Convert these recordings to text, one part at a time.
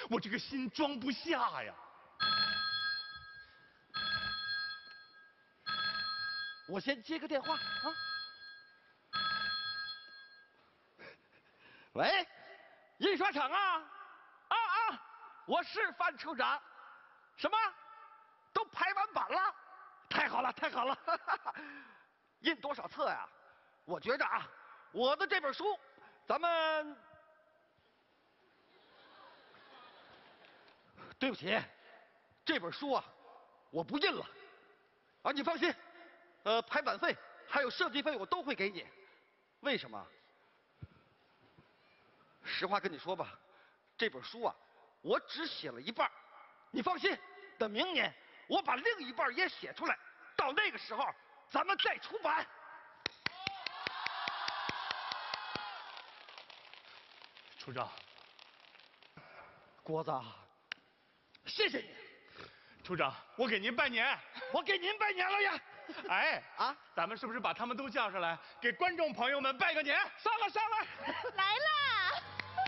我这个心装不下呀。 我先接个电话啊。喂，印刷厂啊，我是范处长。什么？都排完版了？太好了，太好了！印多少册呀？我觉着啊，我的这本书，咱们……对不起，这本书啊，我不印了。啊，你放心，排版费还有设计费我都会给你。为什么？实话跟你说吧，这本书啊，我只写了一半。你放心，等明年我把另一半也写出来，到那个时候咱们再出版。 处长， 郭子，谢谢你。 处长，我给您拜年。 我给您拜年了呀！ 哎啊， 咱们是不是把他们都叫上来，给观众朋友们拜个年？ 上来！ 来啦！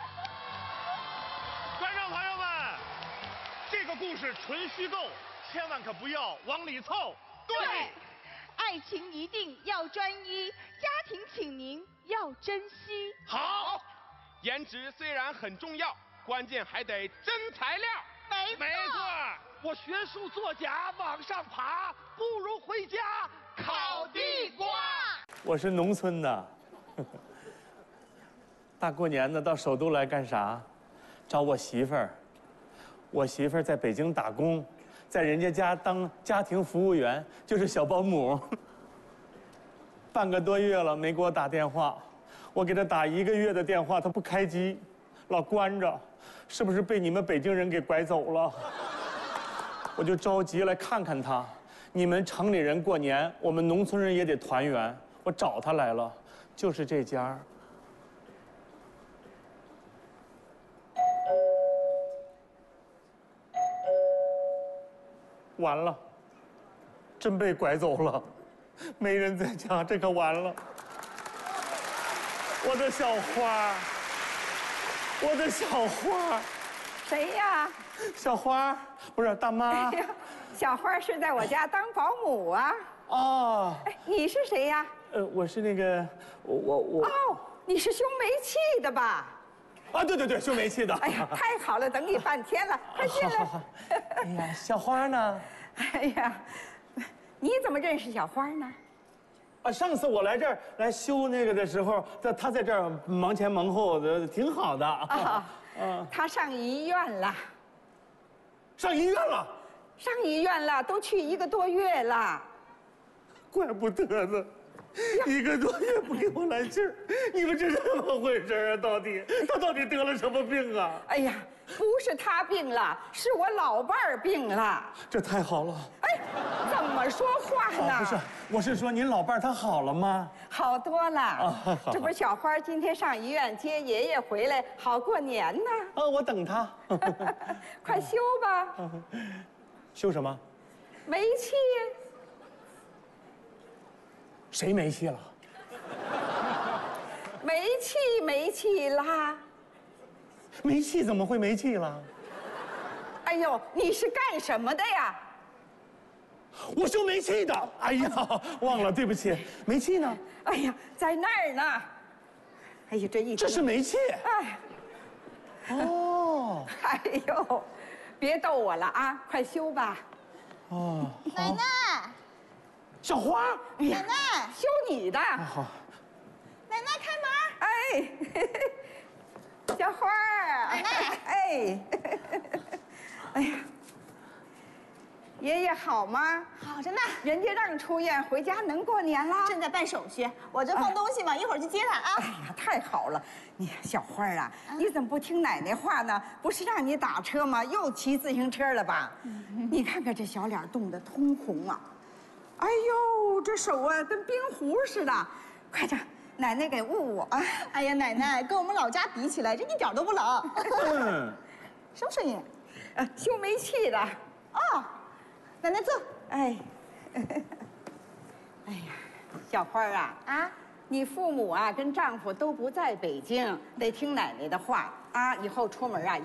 观众朋友们，这个故事纯虚构，千万可不要往里凑。 对，爱情一定要专一，家庭请您要珍惜。 好， 颜值虽然很重要，关键还得真材料。 没错。 我学术作假往上爬，不如回家烤地瓜。 我是农村的，大过年的到首都来干啥？找我媳妇儿。我媳妇儿在北京打工，在人家家当家庭服务员，就是小保姆。半个多月了没给我打电话，我给她打1个月的电话，她不开机，老关着，是不是被你们北京人给拐走了？我就着急来看看她。你们城里人过年，我们农村人也得团圆。我找她来了，就是这家。完了，真被拐走了，没人在家，这可完了。我的小花，我的小花， 谁呀？ 小花，不是大妈。 哎呀，小花是在我家当保姆啊。 哦， 哎，你是谁呀？ 我是那个，我。 哦，你是修煤气的吧？ 啊，对，修煤气的。 哎呀，太好了，等你半天了，快进来。 哎呀，小花呢？ 哎呀，你怎么认识小花呢？ 啊，上次我来这儿来修那个的时候，她在这儿忙前忙后的，挺好的。 她上医院了。 上医院了？ 上医院了，都去1个多月了。 怪不得呢，1个多月不给我来信儿，你们这是怎么回事啊？他到底得了什么病啊？ 哎呀，不是他病了，是我老伴儿病了。 这太好了。 哎，怎么说话呢？ 不是，我是说您老伴儿他好了吗？ 好多了。 好这不是小花今天上医院接爷爷回来，好过年呢。 我等他。 快修吧。 修什么？ 煤气。 谁没气了？ 煤气啦！ 煤气怎么会没气了？ 哎呦，你是干什么的呀？ 我修煤气的。哎呀，忘了，对不起。煤气呢？ 哎呀，在那儿呢。哎呀， 这是煤气。 哎。 哦。 哎呦，别逗我了啊，快修吧。 哦。 奶奶， 小花。 奶奶，修你的。 好。 奶奶开门。 哎，小花儿。 奶奶。 哎。哎呀，爷爷好吗？ 好着呢， 人家让出院回家能过年了。 正在办手续，我这放东西嘛，一会儿去接他啊。 哎呀，太好了！你小花啊，你怎么不听奶奶话呢？不是让你打车吗？又骑自行车了吧？你看看这小脸冻得通红啊！哎呦，这手啊跟冰壶似的，快点，奶奶给捂捂啊！ 哎呀，奶奶跟我们老家比起来，这一点都不冷。什么声音？ 修煤气的。 哦，奶奶坐。 哎，哎呀，小花啊，你父母啊跟丈夫都不在北京，得听奶奶的话啊，以后出门啊。